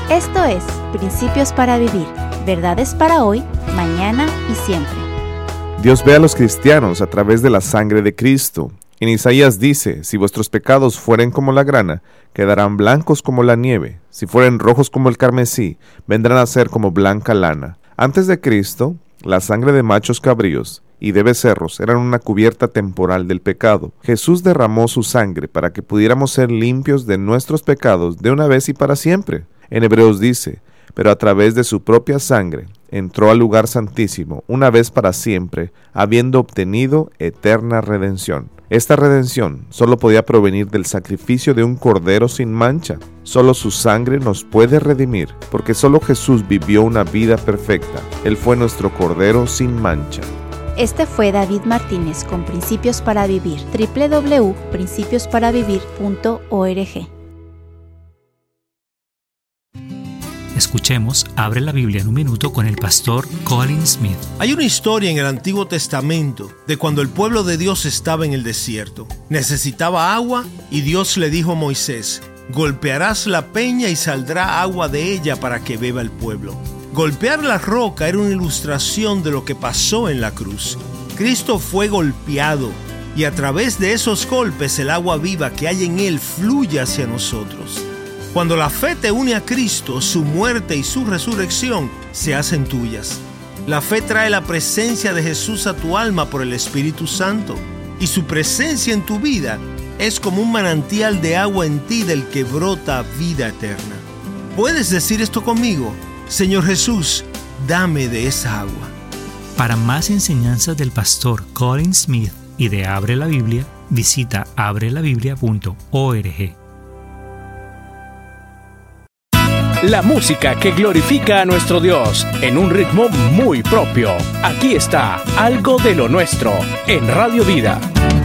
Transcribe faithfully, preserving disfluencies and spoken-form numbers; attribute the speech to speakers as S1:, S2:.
S1: Esto es Principios para Vivir, verdades para hoy, mañana y siempre.
S2: Dios ve a los cristianos a través de la sangre de Cristo. En Isaías dice, si vuestros pecados fueren como la grana, quedarán blancos como la nieve. Si fueren rojos como el carmesí, vendrán a ser como blanca lana. Antes de Cristo, la sangre de machos cabríos y de becerros eran una cubierta temporal del pecado. Jesús derramó su sangre para que pudiéramos ser limpios de nuestros pecados de una vez y para siempre. En Hebreos dice, pero a través de su propia sangre entró al lugar santísimo una vez para siempre, habiendo obtenido eterna redención. Esta redención solo podía provenir del sacrificio de un cordero sin mancha. Solo su sangre nos puede redimir, porque solo Jesús vivió una vida perfecta. Él fue nuestro cordero sin mancha.
S1: Este fue David Martínez con Principios para Vivir, doble u doble u doble u punto principios para vivir punto org.
S3: Escuchemos Abre la Biblia en un minuto con el pastor Colin Smith.
S4: Hay una historia en el Antiguo Testamento de cuando el pueblo de Dios estaba en el desierto. Necesitaba agua y Dios le dijo a Moisés, golpearás la peña y saldrá agua de ella para que beba el pueblo. Golpear la roca era una ilustración de lo que pasó en la cruz. Cristo fue golpeado y a través de esos golpes el agua viva que hay en Él fluye hacia nosotros. Cuando la fe te une a Cristo, su muerte y su resurrección se hacen tuyas. La fe trae la presencia de Jesús a tu alma por el Espíritu Santo, y su presencia en tu vida es como un manantial de agua en ti del que brota vida eterna. ¿Puedes decir esto conmigo? Señor Jesús, dame de esa agua.
S3: Para más enseñanzas del pastor Colin Smith y de Abre la Biblia, visita abre la biblia punto org.
S5: La música que glorifica a nuestro Dios en un ritmo muy propio. Aquí está Algo de lo Nuestro en Radio Vida.